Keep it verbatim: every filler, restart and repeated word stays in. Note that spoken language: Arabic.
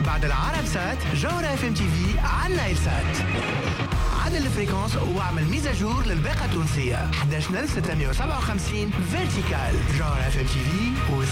بعد العرب سات جوهرة اف ام تي في على النايل سات. عدل الفريكونس واعمل ميزاجور للباقة التونسية. احد عشر ألف وستمائة وسبعة وخمسين فيرتيكال. جوهرة اف ام تي في